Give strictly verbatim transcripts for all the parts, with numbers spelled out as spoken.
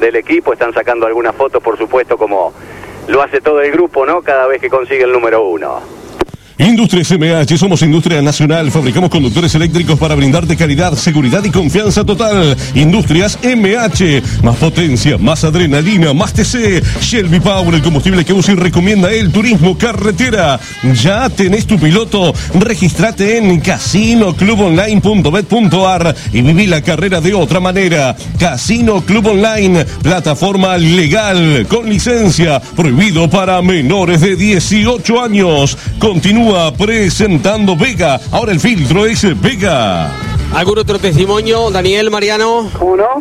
del equipo, están sacando algunas fotos, por supuesto, como lo hace todo el grupo, ¿no? Cada vez que consigue el número uno. Industrias M H, somos industria nacional, fabricamos conductores eléctricos para brindarte calidad, seguridad y confianza total. Industrias M H, más potencia, más adrenalina, más T C. Shelby Power, el combustible que usa y recomienda el turismo carretera. Ya tenés tu piloto, registrate en casino club online punto bet punto ar y viví la carrera de otra manera. Casino Club Online, plataforma legal, con licencia, prohibido para menores de dieciocho años. Continúa presentando Vega. Ahora el filtro es Vega. ¿Algún otro testimonio, Daniel, Mariano? ¿Cómo no?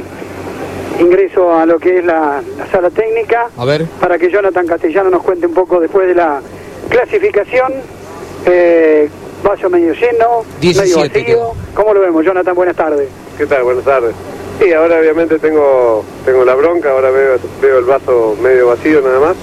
Ingreso a lo que es la, la sala técnica. A ver. Para que Jonathan Castellano nos cuente un poco después de la clasificación. Eh, vaso medio lleno, medio vacío. Quedó. ¿Cómo lo vemos, Jonathan? Buenas tardes. ¿Qué tal? Buenas tardes. Sí, ahora obviamente tengo, tengo la bronca, ahora veo, veo el vaso medio vacío nada más.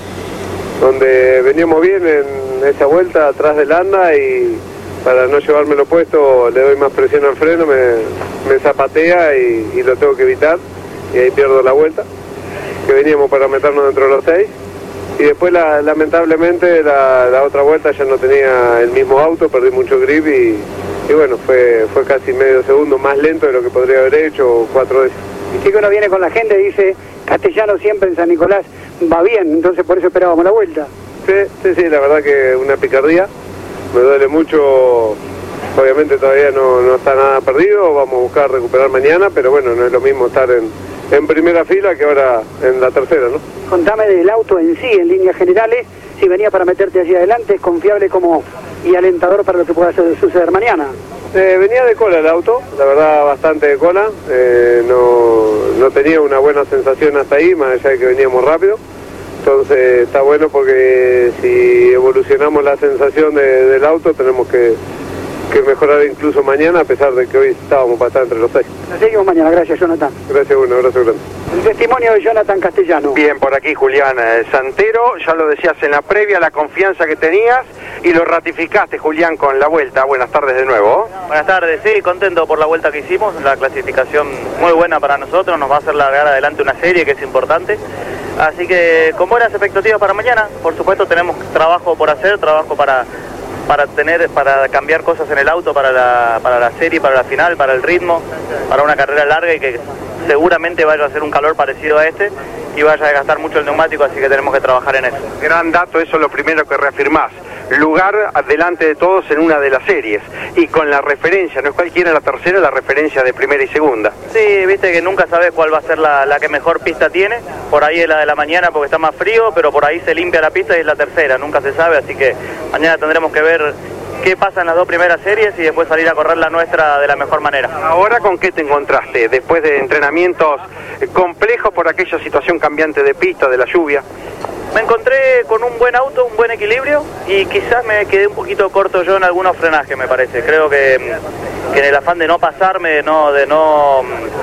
Donde veníamos bien en esa vuelta atrás del anda y para no llevármelo puesto le doy más presión al freno, me, me zapatea y, y lo tengo que evitar y ahí pierdo la vuelta, que veníamos para meternos dentro de los seis. Y después la, lamentablemente la, la otra vuelta ya no tenía el mismo auto, perdí mucho grip y, y bueno, fue, fue casi medio segundo más lento de lo que podría haber hecho, cuatro veces. Y que uno viene con la gente y dice, Castellano siempre en San Nicolás va bien, entonces por eso esperábamos la vuelta. Sí, sí, sí, la verdad que una picardía, me duele mucho, obviamente todavía no, no está nada perdido, vamos a buscar recuperar mañana, pero bueno, no es lo mismo estar en, en primera fila que ahora en la tercera, ¿no? Contame del auto en sí, en líneas generales, si venía para meterte hacia adelante, es confiable como y alentador para lo que pueda suceder mañana. Eh, venía de cola el auto, la verdad bastante de cola, eh, no, no tenía una buena sensación hasta ahí, más allá de que veníamos rápido. Entonces está bueno porque si evolucionamos la sensación de, del auto tenemos que, que mejorar incluso mañana, a pesar de que hoy estábamos para estar entre los seis. Nos seguimos mañana, gracias Jonathan. Gracias, un abrazo grande. El testimonio de Jonathan Castellano. Bien, por aquí Julián eh, Santero, ya lo decías en la previa, la confianza que tenías y lo ratificaste, Julián, con la vuelta. Buenas tardes de nuevo. Buenas tardes, sí, contento por la vuelta que hicimos, la clasificación muy buena para nosotros, nos va a hacer largar adelante una serie que es importante. Así que con buenas expectativas para mañana, por supuesto tenemos trabajo por hacer, trabajo para, para tener, para cambiar cosas en el auto, para la, para la serie, para la final, para el ritmo, para una carrera larga y que seguramente vaya a ser un calor parecido a este y vaya a gastar mucho el neumático, así que tenemos que trabajar en eso. Gran dato, eso es lo primero que reafirmás. Lugar delante de todos en una de las series y con la referencia, no es cualquiera la tercera, la referencia de primera y segunda. Sí, viste que nunca sabes cuál va a ser la, la que mejor pista tiene, por ahí es la de la mañana porque está más frío, pero por ahí se limpia la pista y es la tercera, nunca se sabe, así que mañana tendremos que ver qué pasa en las dos primeras series y después salir a correr la nuestra de la mejor manera. Ahora, ¿con qué te encontraste después de entrenamientos complejos por aquella situación cambiante de pista, de la lluvia? Me encontré con un buen auto, un buen equilibrio y quizás me quedé un poquito corto yo en algunos frenajes, me parece. Creo que, que en el afán de no pasarme, de no, de no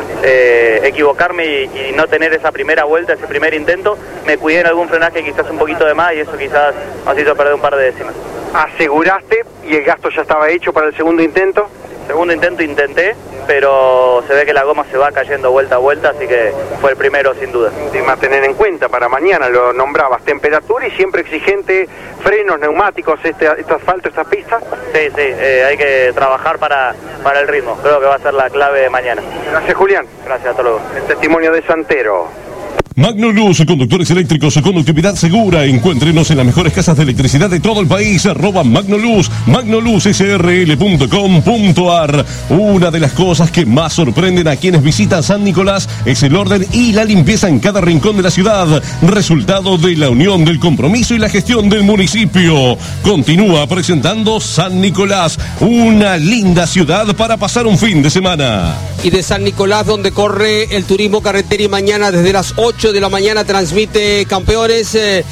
eh, equivocarme y, y no tener esa primera vuelta, ese primer intento, me cuidé en algún frenaje quizás un poquito de más y eso quizás nos hizo perder un par de décimas. ¿Aseguraste y el gasto ya estaba hecho para el segundo intento? Segundo intento intenté, pero se ve que la goma se va cayendo vuelta a vuelta, así que fue el primero sin duda. Tema a tener en cuenta para mañana, lo nombrabas, temperatura y siempre exigente, frenos, neumáticos, este, este asfalto, estas pistas. Sí, sí, eh, hay que trabajar para, para el ritmo, creo que va a ser la clave de mañana. Gracias, Julián. Gracias, hasta luego. El testimonio de Santero. Magnoluz, conductores eléctricos, conductividad segura. Encuéntrenos en las mejores casas de electricidad de todo el país. Arroba Magnoluz, magnoluz s r l punto com punto ar. Una de las cosas que más sorprenden a quienes visitan San Nicolás es el orden y la limpieza en cada rincón de la ciudad. Resultado de la unión, del compromiso y la gestión del municipio. Continúa presentando San Nicolás, una linda ciudad para pasar un fin de semana. Y de San Nicolás, donde corre el turismo carretera y mañana desde las ocho de la mañana transmite Campeones, eh,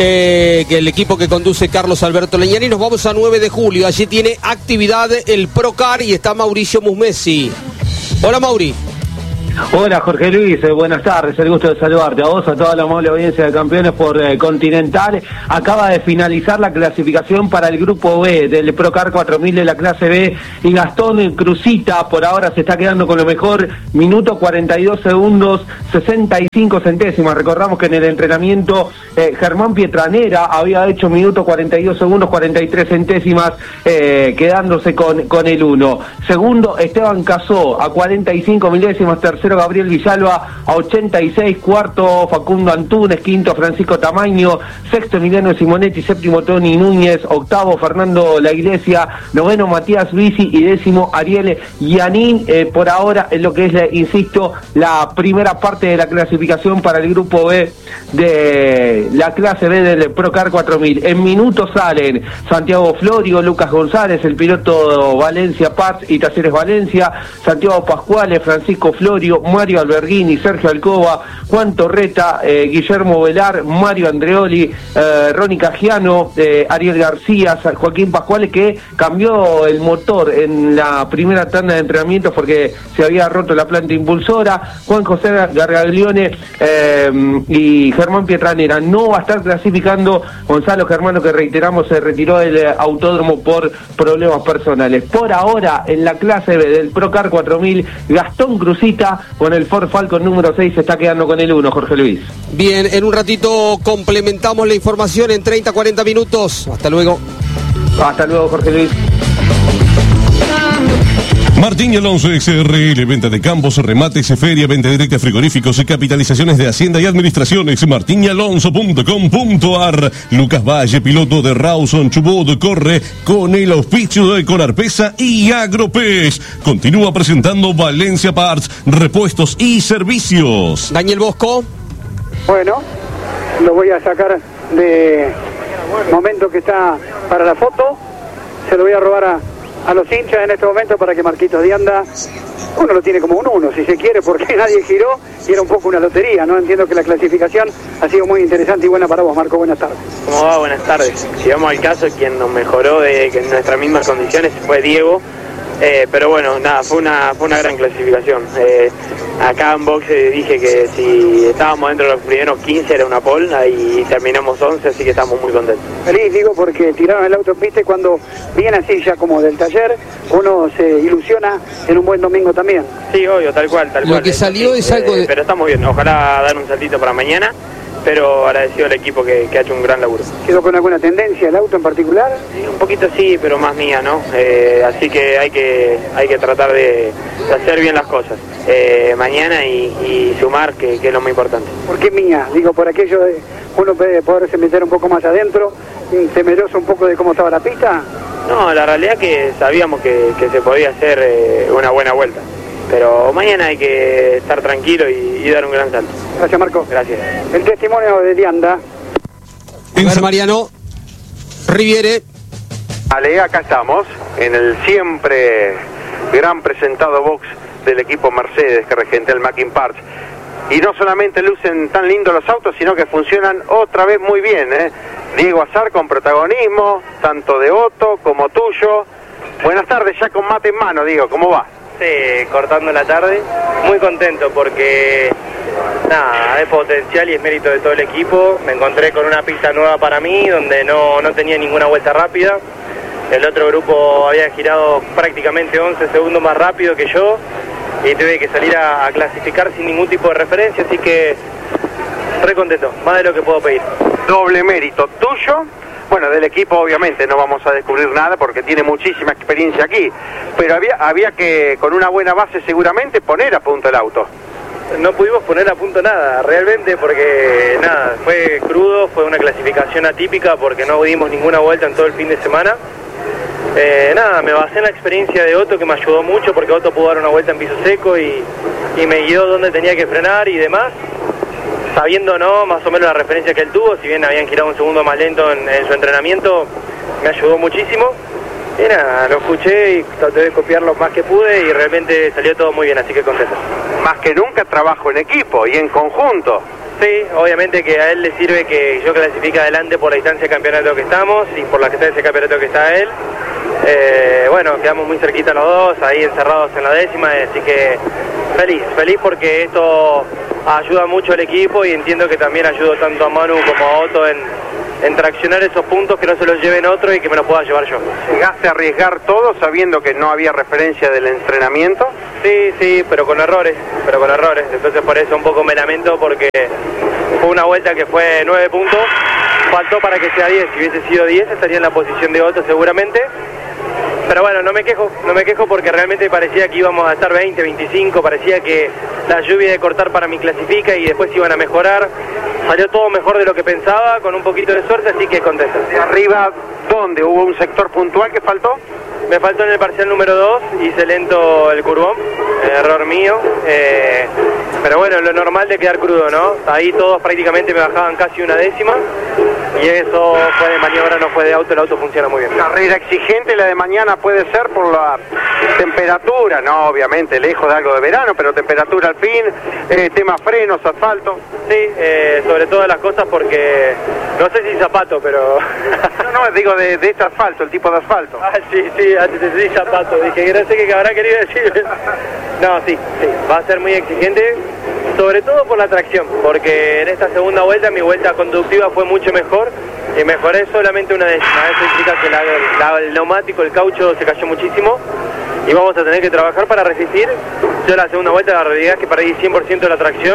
eh, que el equipo que conduce Carlos Alberto Leñani. Nos vamos a nueve de julio, allí tiene actividad el Procar y está Mauricio Musmesi. Hola, Mauri. Hola Jorge Luis, eh, buenas tardes, el gusto de saludarte a vos, a toda la amable audiencia de campeones por eh, Continental. Acaba de finalizar la clasificación para el grupo B del Procar cuatro mil de la clase B y Gastón Cruzita por ahora se está quedando con lo mejor, minuto cuarenta y dos segundos, sesenta y cinco centésimas. Recordamos que en el entrenamiento eh, Germán Pietranera había hecho minuto cuarenta y dos segundos, cuarenta y tres centésimas, eh, quedándose con, con el uno. Segundo, Esteban Casó a cuarenta y cinco milésimas, tercero Gabriel Villalba a ochenta y seis, cuarto Facundo Antunes, quinto Francisco Tamaño, sexto Emiliano Simonetti, séptimo Tony Núñez, octavo Fernando La Iglesia, noveno Matías Bici y décimo Ariel Yanín. Eh, por ahora es lo que es, eh, insisto, la primera parte de la clasificación para el grupo B de la clase B del Procar cuatro mil. En minutos salen Santiago Florio, Lucas González, el piloto Valencia Paz y Talleres Valencia, Santiago Pascuales, Francisco Florio, Mario Alberghini, Sergio Alcoba, Juan Torreta, eh, Guillermo Velar, Mario Andreoli, eh, Ronnie Cagiano, eh, Ariel García, Joaquín Pascuales, que cambió el motor en la primera tanda de entrenamientos porque se había roto la planta impulsora, Juan José Gargaglione eh, y Germán Pietranera. No va a estar clasificando Gonzalo Germano, que reiteramos se retiró del autódromo por problemas personales. Por ahora, en la clase B del Procar cuatro mil, Gastón Cruzita con el Ford Falcon número seis se está quedando con el uno, Jorge Luis. Bien, en un ratito complementamos la información en treinta, cuarenta minutos. Hasta luego. Hasta luego, Jorge Luis. Martín y Alonso X R L, venta de campos, remates, feria, venta directa de frigoríficos y capitalizaciones de Hacienda y Administraciones. martín y alonso punto com punto a r. Lucas Valle, piloto de Rawson Chubut, corre con el auspicio de Conarpesa y Agropez. Continúa presentando Valencia Parts, repuestos y servicios. Daniel Bosco. Bueno, lo voy a sacar de momento que está para la foto. Se lo voy a robar a... a los hinchas en este momento para que Marquitos de Anda, uno lo tiene como un uno, si se quiere, porque nadie giró y era un poco una lotería, ¿no? Entiendo que la clasificación ha sido muy interesante y buena para vos, Marco. Buenas tardes. ¿Cómo va? Buenas tardes. Si vamos al caso, quien nos mejoró de que en nuestras mismas condiciones fue Diego, eh, pero bueno, nada, fue una, fue una gran clasificación. Eh, acá en box eh, dije que si estábamos dentro de los primeros quince era una pole, ahí terminamos once, así que estamos muy contentos. Feliz, digo, porque tiraron el auto, viste, cuando viene así ya como del taller, uno se ilusiona en un buen domingo también. Sí, obvio, tal cual, tal Lo cual. Lo que salió sí, es algo de... Eh, pero estamos bien, ojalá dar un saltito para mañana, pero agradecido al equipo que, que ha hecho un gran laburo. ¿Quedó con alguna tendencia el auto en particular? Sí, un poquito sí, pero más mía, ¿no? Eh, así que hay que hay que tratar de, de hacer bien las cosas eh, mañana y, y sumar, que, que es lo más importante. ¿Por qué mía? Digo, por aquello de uno puede poderse meter un poco más adentro, temeroso un poco de cómo estaba la pista. No, la realidad es que sabíamos que, que se podía hacer eh, una buena vuelta, pero mañana hay que estar tranquilo y, y dar un gran salto. Gracias, Marco. Gracias. El testimonio de Dianda. A ver, Mariano Riviere. Ale, acá estamos, en el siempre gran presentado box del equipo Mercedes que regenta el Mackin Parts. Y no solamente lucen tan lindos los autos, sino que funcionan otra vez muy bien, ¿eh? Diego Azar con protagonismo, tanto de Otto como tuyo. Buenas tardes, ya con mate en mano, Diego, ¿cómo va? Sí, cortando la tarde, muy contento porque nada, es potencial y es mérito de todo el equipo. Me encontré con una pista nueva para mí, donde no, no tenía ninguna vuelta rápida. El otro grupo había girado prácticamente once segundos más rápido que yo y tuve que salir a, a clasificar sin ningún tipo de referencia, así que re contento, más de lo que puedo pedir. Doble mérito tuyo. Bueno, del equipo obviamente no vamos a descubrir nada porque tiene muchísima experiencia aquí, pero había, había que, con una buena base seguramente, poner a punto el auto. No pudimos poner a punto nada, realmente, porque nada, fue crudo, fue una clasificación atípica porque no dimos ninguna vuelta en todo el fin de semana. Eh, nada, me basé en la experiencia de Otto, que me ayudó mucho porque Otto pudo dar una vuelta en piso seco y, y me guió dónde tenía que frenar y demás. Sabiendo no más o menos la referencia que él tuvo, si bien habían girado un segundo más lento en, en su entrenamiento, me ayudó muchísimo. Y nada, lo escuché y traté de copiar lo más que pude y realmente salió todo muy bien, así que contento. Más que nunca trabajo en equipo y en conjunto. Sí, obviamente que a él le sirve que yo clasifique adelante por la distancia de campeonato que estamos y por la distancia de campeonato que está él. Eh, bueno, quedamos muy cerquita los dos, ahí encerrados en la décima, así que Feliz, feliz porque esto ayuda mucho al equipo y entiendo que también ayudo tanto a Manu como a Otto en, en traccionar esos puntos, que no se los lleven otro y que me los pueda llevar yo. ¿Llegaste a arriesgar todo sabiendo que no había referencia del entrenamiento? Sí, sí, pero con errores, pero con errores. Entonces por eso un poco me lamento porque fue una vuelta que fue nueve puntos, faltó para que sea diez. Si hubiese sido diez estaría en la posición de Otto seguramente. Pero bueno, no me quejo, no me quejo porque realmente parecía que íbamos a estar veinte, veinticinco, parecía que la lluvia de cortar para mí clasifica y después iban a mejorar. Salió todo mejor de lo que pensaba, con un poquito de suerte, así que contento. ¿De arriba dónde? ¿Hubo un sector puntual que faltó? Me faltó en el parcial número dos, hice lento el curbón, error mío. Eh, pero bueno, lo normal de quedar crudo, ¿no? Ahí todos prácticamente me bajaban casi una décima. Y eso fue de maniobra, no fue de auto, el auto funciona muy bien. Carrera exigente la de mañana puede ser por la temperatura, no, obviamente, lejos de algo de verano, pero temperatura al fin, eh, tema frenos, asfalto. Sí, eh, sobre todas las cosas porque, no sé si zapato, pero... no, no, digo de, de este asfalto, el tipo de asfalto. Ah, sí, sí, antes te sí, zapato, dije que no sé qué habrá querido decir. No, sí, sí, va a ser muy exigente, sobre todo por la tracción, porque en esta segunda vuelta mi vuelta conductiva fue mucho mejor y mejoré solamente una décima. Eso implica que la, la, el neumático, el caucho se cayó muchísimo y vamos a tener que trabajar para resistir. Yo la segunda vuelta la realidad es que perdí cien por ciento de la tracción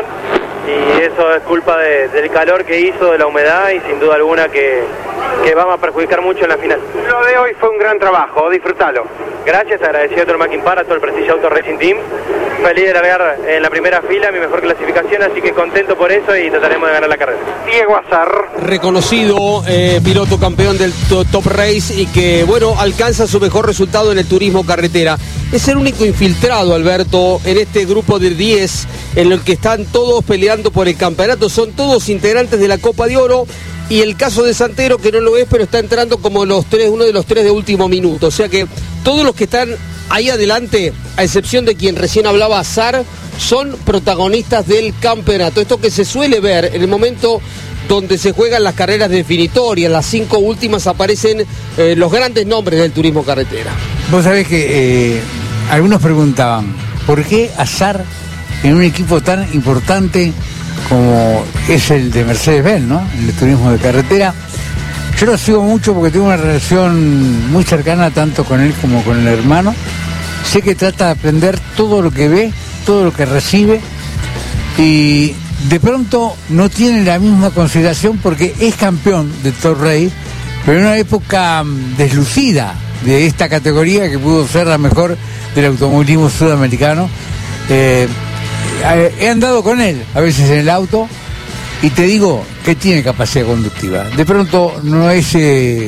y eso es culpa de, del calor que hizo, de la humedad y sin duda alguna que, que va a perjudicar mucho en la final. Lo de hoy fue un gran trabajo, disfrútalo. Gracias, agradecido a todo el Mackin Park, a todo el Prestige Auto Racing Team. Feliz de largar en la primera fila, mi mejor clasificación, así que contento por eso y trataremos de ganar la carrera. Diego Azar. Reconocido eh, piloto campeón del to Top Race y que, bueno, alcanza su mejor resultado en el turismo carretera. Es el único infiltrado, Alberto, en este grupo de diez en el que están todos peleando por el campeonato. Son todos integrantes de la Copa de Oro. Y el caso de Santero, que no lo es, pero está entrando como los tres, uno de los tres de último minuto. O sea que todos los que están ahí adelante, a excepción de quien recién hablaba, Azar, son protagonistas del campeonato. Esto que se suele ver en el momento donde se juegan las carreras definitorias, las cinco últimas aparecen eh, los grandes nombres del turismo carretera. Vos sabés que eh, algunos preguntaban, ¿por qué Azar en un equipo tan importante como es el de Mercedes-Benz, ¿no? El turismo de carretera? Yo lo sigo mucho porque tengo una relación muy cercana tanto con él como con el hermano. Sé que trata de aprender todo lo que ve, todo lo que recibe, y de pronto no tiene la misma consideración porque es campeón de Top Race, pero en una época deslucida de esta categoría que pudo ser la mejor del automovilismo sudamericano. Eh, he andado con él a veces en el auto y te digo que tiene capacidad conductiva. De pronto no es eh,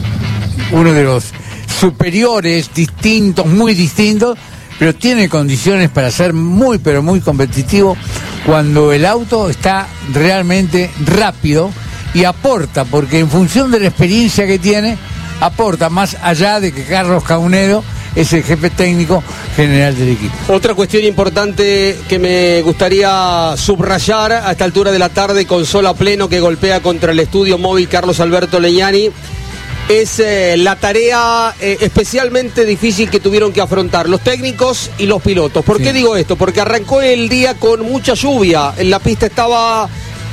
uno de los superiores, distintos, muy distintos, pero tiene condiciones para ser muy, pero muy competitivo cuando el auto está realmente rápido y aporta, porque en función de la experiencia que tiene, aporta más allá de que Carlos Caunedo es el jefe técnico general del equipo. Otra cuestión importante que me gustaría subrayar a esta altura de la tarde, con sol a pleno que golpea contra el estudio móvil Carlos Alberto Legnani, es eh, la tarea eh, especialmente difícil que tuvieron que afrontar los técnicos y los pilotos. ¿Por sí. qué digo esto? Porque arrancó el día con mucha lluvia, la pista estaba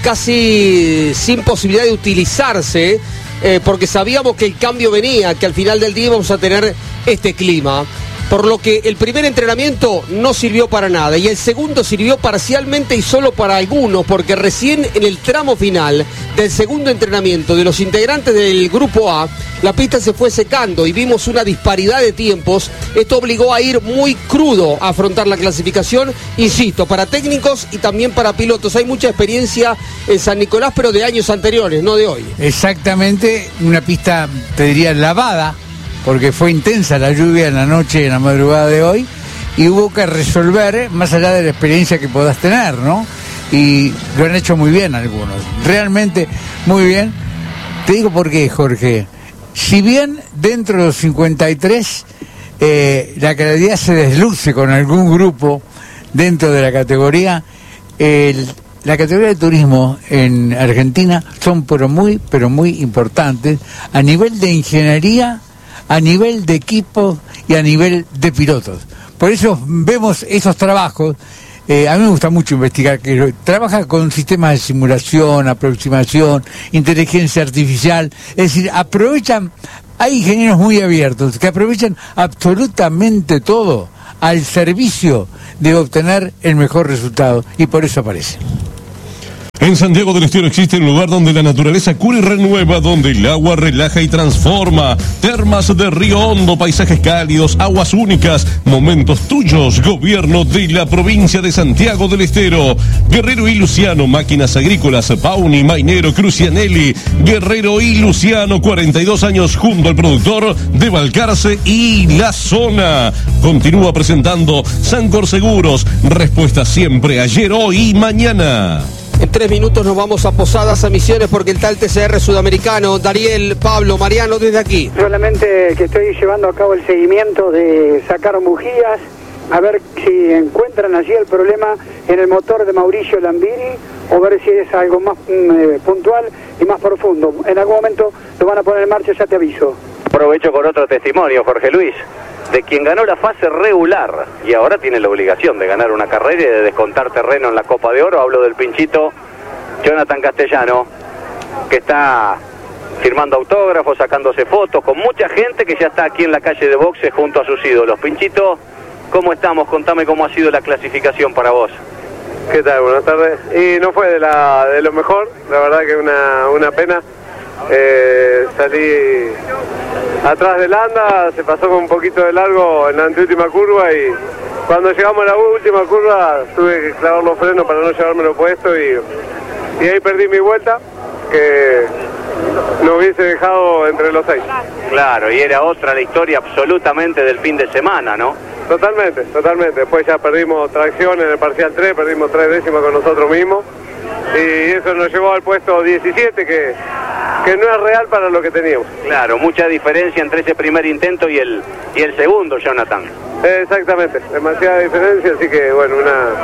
casi sin posibilidad de utilizarse, eh, porque sabíamos que el cambio venía, que al final del día íbamos a tener este clima. Por lo que el primer entrenamiento no sirvió para nada y el segundo sirvió parcialmente y solo para algunos, porque recién en el tramo final del segundo entrenamiento de los integrantes del Grupo A, la pista se fue secando y vimos una disparidad de tiempos. Esto obligó a ir muy crudo a afrontar la clasificación, insisto, para técnicos y también para pilotos. Hay mucha experiencia en San Nicolás, pero de años anteriores, no de hoy. Exactamente, una pista, te diría, lavada, porque fue intensa la lluvia en la noche y en la madrugada de hoy, y hubo que resolver más allá de la experiencia que podás tener, ¿no? Y lo han hecho muy bien algunos, realmente muy bien. Te digo por qué, Jorge. Si bien dentro de los cincuenta y tres eh, la claridad se desluce con algún grupo dentro de la categoría, el, la categoría de turismo en Argentina son pero muy, pero muy importantes a nivel de ingeniería, a nivel de equipo y a nivel de pilotos, por eso vemos esos trabajos. Eh, a mí me gusta mucho investigar, que trabaja con sistemas de simulación, aproximación, inteligencia artificial, es decir, aprovechan, hay ingenieros muy abiertos que aprovechan absolutamente todo al servicio de obtener el mejor resultado, y por eso aparecen. En Santiago del Estero existe un lugar donde la naturaleza cura y renueva, donde el agua relaja y transforma. Termas de Río Hondo, paisajes cálidos, aguas únicas, momentos tuyos. Gobierno de la provincia de Santiago del Estero. Guerrero y Luciano, máquinas agrícolas, Pauni, Mainero, Crucianelli. Guerrero y Luciano, cuarenta y dos años junto al productor de Balcarce y La Zona. Continúa presentando Sancor Seguros. Respuesta siempre ayer, hoy y mañana. En tres minutos nos vamos a Posadas, a Misiones, porque el tal T C R sudamericano. Dariel, Pablo, Mariano, desde aquí. Solamente que estoy llevando a cabo el seguimiento de sacar bujías, a ver si encuentran allí el problema en el motor de Mauricio Lambiri, o ver si es algo más eh, puntual y más profundo. En algún momento lo van a poner en marcha, ya te aviso. Aprovecho con otro testimonio, Jorge Luis, de quien ganó la fase regular y ahora tiene la obligación de ganar una carrera y de descontar terreno en la Copa de Oro. Hablo del pinchito Jonathan Castellano, que está firmando autógrafos, sacándose fotos con mucha gente que ya está aquí en la calle de boxe junto a sus ídolos. Pinchito, ¿cómo estamos? Contame cómo ha sido la clasificación para vos. ¿Qué tal? Buenas tardes. Y no fue de, la, de lo mejor, la verdad que una, una pena. Eh, salí atrás del anda, se pasó con un poquito de largo en la anteúltima curva, y cuando llegamos a la última curva tuve que clavar los frenos para no llevármelo puesto, y, y ahí perdí mi vuelta, que no hubiese dejado entre los seis. Claro, y era otra la historia absolutamente del fin de semana, ¿no? Totalmente, totalmente. Después ya perdimos tracción en el parcial tres, perdimos tres décimas con nosotros mismos, y eso nos llevó al puesto diecisiete, que, que no es real para lo que teníamos. Claro, mucha diferencia entre ese primer intento y el, y el segundo, Jonathan. Exactamente, demasiada diferencia, así que bueno,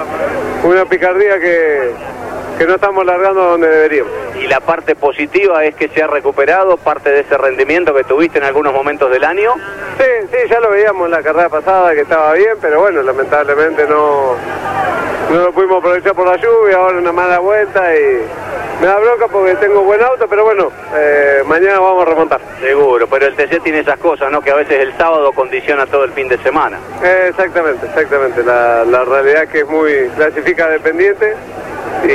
una, una picardía que, que no estamos largando donde deberíamos. Y la parte positiva es que se ha recuperado parte de ese rendimiento que tuviste en algunos momentos del año. Sí, sí, ya lo veíamos en la carrera pasada que estaba bien, pero bueno, lamentablemente no, no lo pudimos aprovechar por la lluvia, ahora una mala vuelta y me da bronca porque tengo buen auto, pero bueno, eh, mañana vamos a remontar. Seguro, pero el T C tiene esas cosas, ¿no? Que a veces el sábado condiciona todo el fin de semana. Eh, exactamente, exactamente, la, la realidad es que es muy clasifica dependiente. Y,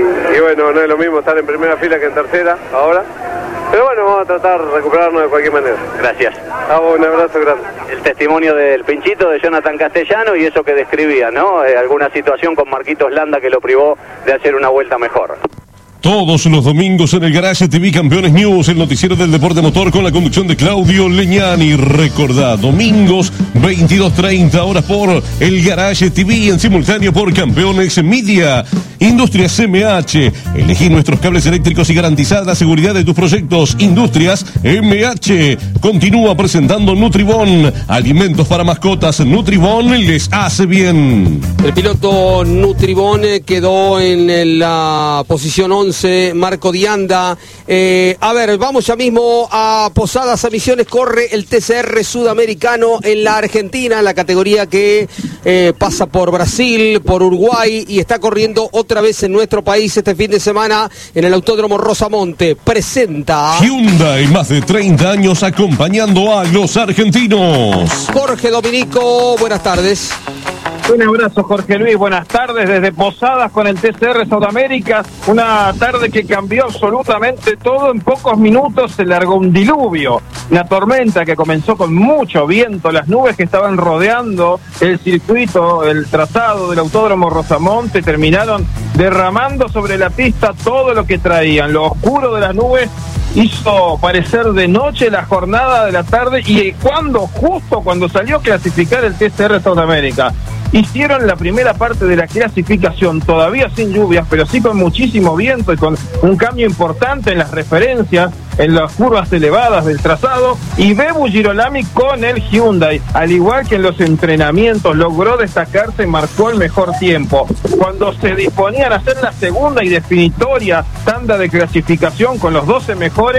y bueno, no es lo mismo estar en primera fila que en tercera ahora, pero bueno, vamos a tratar de recuperarnos de cualquier manera. Gracias. Ah, un abrazo grande. El testimonio del pinchito de Jonathan Castellano y eso que describía, ¿no? Eh, alguna situación con Marquitos Landa que lo privó de hacer una vuelta mejor. Todos los domingos en el Garage T V Campeones News, el noticiero del deporte motor con la conducción de Claudio Leñani. Recordá, domingos veintidós treinta horas por el Garage T V, en simultáneo por Campeones Media. Industrias M H, elegí nuestros cables eléctricos y garantizad la seguridad de tus proyectos. Industrias M H continúa presentando Nutribón, alimentos para mascotas. Nutribón les hace bien. El piloto Nutribón quedó en la posición once, Marco Dianda. Eh, a ver, vamos ya mismo a Posadas, a Misiones. Corre el T C R sudamericano en la Argentina, en la categoría que eh, pasa por Brasil, por Uruguay, y está corriendo otra vez en nuestro país este fin de semana en el Autódromo Rosamonte. Presenta Hyundai, más de treinta años acompañando a los argentinos. Jorge Dominico, buenas tardes. Un abrazo, Jorge Luis, buenas tardes desde Posadas con el T C R Sudamérica. Una tarde que cambió absolutamente todo. En pocos minutos se largó un diluvio, una tormenta que comenzó con mucho viento, las nubes que estaban rodeando el circuito, el trazado del Autódromo Rosamonte, terminaron derramando sobre la pista todo lo que traían. Lo oscuro de las nubes hizo parecer de noche la jornada de la tarde, y cuando, justo cuando salió a clasificar el T C R Sudamérica, hicieron la primera parte de la clasificación todavía sin lluvias, pero sí con muchísimo viento y con un cambio importante en las referencias, en las curvas elevadas del trazado, y Bebu Girolami con el Hyundai, al igual que en los entrenamientos, logró destacarse y marcó el mejor tiempo. Cuando se disponían a hacer la segunda y definitoria tanda de clasificación con los doce mejores,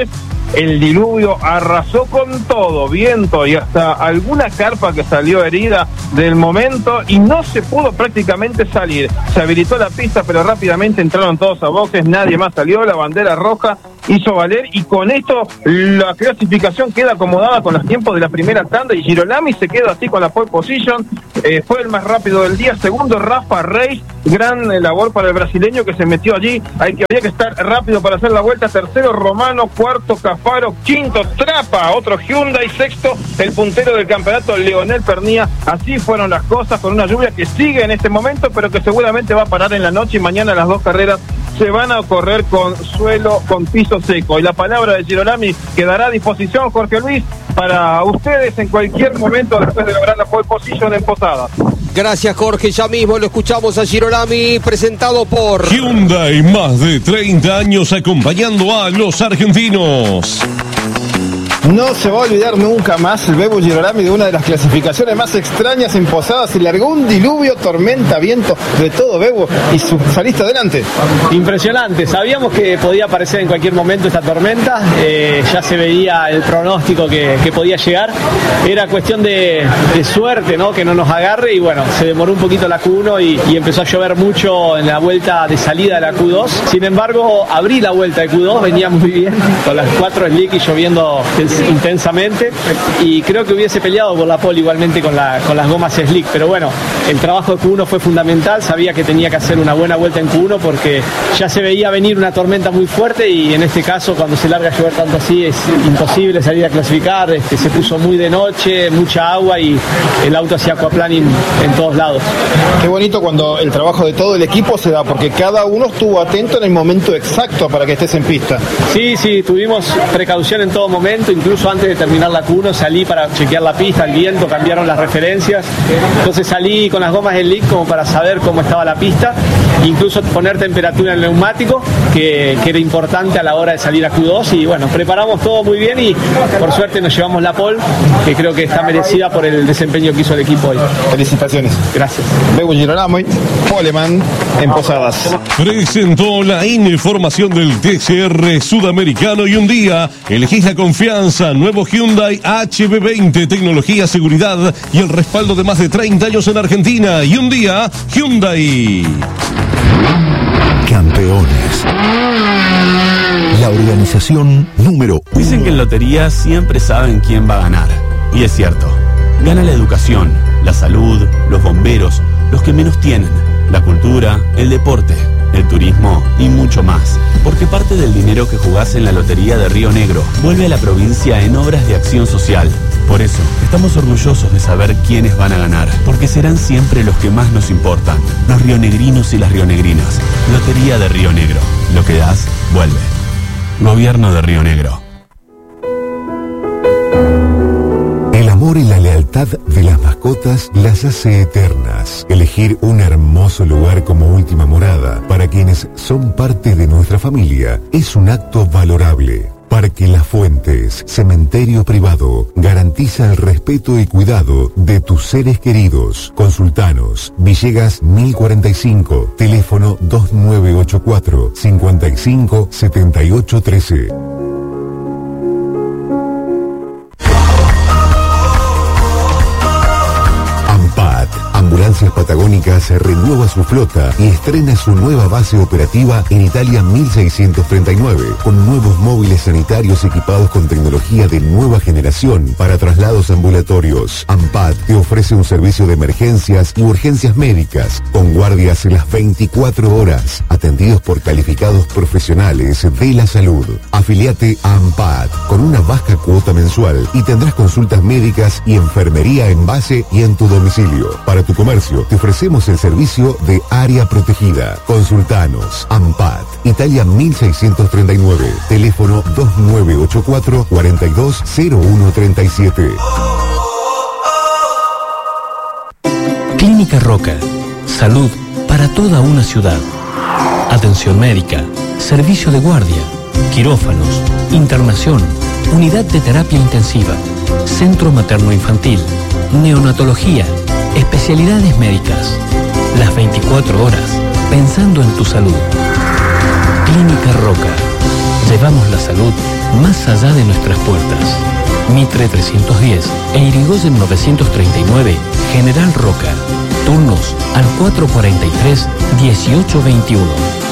el diluvio arrasó con todo, viento y hasta alguna carpa que salió herida del momento y no se pudo prácticamente salir. Se habilitó la pista, pero rápidamente entraron todos a boxes, nadie más salió, la bandera roja hizo valer y con esto la clasificación queda acomodada con los tiempos de la primera tanda y Girolami se queda así con la pole position, eh, fue el más rápido del día. Segundo, Rafa Reis, gran eh, labor para el brasileño que se metió allí, hay que, había que estar rápido para hacer la vuelta. Tercero, Romano. Cuarto, Cafaro. Quinto, Trapa, otro Hyundai. Sexto, el puntero del campeonato, Leonel Pernía. Así fueron las cosas, con una lluvia que sigue en este momento, pero que seguramente va a parar en la noche y mañana las dos carreras se van a correr con suelo, con piso seco. Y la palabra de Girolami quedará a disposición, Jorge Luis, para ustedes en cualquier momento después de lograr la pole position en Posadas. Gracias, Jorge. Ya mismo lo escuchamos a Girolami, presentado por Hyundai, más de treinta años acompañando a los argentinos. No se va a olvidar nunca más el Bebu Girolami de una de las clasificaciones más extrañas en Posadas. Se largó un diluvio, tormenta, viento, de todo, Bebu, y su, saliste adelante. Impresionante, sabíamos que podía aparecer en cualquier momento esta tormenta, eh, ya se veía el pronóstico que, que podía llegar, era cuestión de, de suerte, ¿no? Que no nos agarre y bueno, se demoró un poquito la Q uno y, y empezó a llover mucho en la vuelta de salida de la Q dos, sin embargo abrí la vuelta de Q dos, venía muy bien, con las cuatro slick y lloviendo intensamente y creo que hubiese peleado por la pole igualmente con, la, con las gomas slick, pero bueno, el trabajo de Q uno fue fundamental, sabía que tenía que hacer una buena vuelta en Q uno porque ya se veía venir una tormenta muy fuerte y en este caso cuando se larga a llover tanto así es imposible salir a clasificar, este, se puso muy de noche, mucha agua y el auto hacía aquaplaning en todos lados. Qué bonito cuando el trabajo de todo el equipo se da porque cada uno estuvo atento en el momento exacto para que estés en pista. Sí, sí, tuvimos precaución en todo momento, incluso antes de terminar la Q uno salí para chequear la pista, el viento, cambiaron las referencias, entonces salí con las gomas slick como para saber cómo estaba la pista, incluso poner temperatura en el neumático, que, que era importante a la hora de salir a Q dos y bueno, preparamos todo muy bien y por suerte nos llevamos la pole, que creo que está merecida por el desempeño que hizo el equipo hoy. Felicitaciones. Gracias. Bebu Girolami, poleman en Posadas. Presentó la información del T C R sudamericano y un día elegís la confianza. Nuevo Hyundai H B veinte, tecnología, seguridad y el respaldo de más de treinta años en Argentina. Y un día, Hyundai. Campeones. La organización número uno. Dicen que en lotería siempre saben quién va a ganar. Y es cierto. Gana la educación, la salud, los bomberos, los que menos tienen, la cultura, el deporte, el turismo y mucho más. Porque parte del dinero que jugás en la Lotería de Río Negro vuelve a la provincia en obras de acción social. Por eso, estamos orgullosos de saber quiénes van a ganar, porque serán siempre los que más nos importan, los rionegrinos y las rionegrinas. Lotería de Río Negro. Lo que das, vuelve. Gobierno de Río Negro. El amor y la lealtad de las mascotas las hace eternas. Elegir un hermoso lugar como última morada para quienes son parte de nuestra familia es un acto valorable. Parque Las Fuentes, cementerio privado, garantiza el respeto y cuidado de tus seres queridos. Consultanos, Villegas mil cuarenta y cinco, teléfono dos nueve ocho cuatro, cinco cinco, siete ocho uno tres. Ambulancias Patagónicas renueva su flota y estrena su nueva base operativa en Italia mil seiscientos treinta y nueve, con nuevos móviles sanitarios equipados con tecnología de nueva generación para traslados ambulatorios. AMPAT te ofrece un servicio de emergencias y urgencias médicas, con guardias las veinticuatro horas, atendidos por calificados profesionales de la salud. Afiliate a AMPAT con una baja cuota mensual y tendrás consultas médicas y enfermería en base y en tu domicilio. Para tu comercio, te ofrecemos el servicio de área protegida. Consultanos. AMPAT, Italia mil seiscientos treinta y nueve, teléfono dos nueve ocho cuatro, cuatro dos cero uno tres siete. Clínica Roca. Salud para toda una ciudad. Atención médica, servicio de guardia, quirófanos, internación, unidad de terapia intensiva, centro materno-infantil, neonatología, especialidades médicas. Las veinticuatro horas, pensando en tu salud. Clínica Roca. Llevamos la salud más allá de nuestras puertas. Mitre trescientos diez e Irigoyen novecientos treinta y nueve, General Roca. Turnos al cuatro cuarenta y tres, dieciocho veintiuno.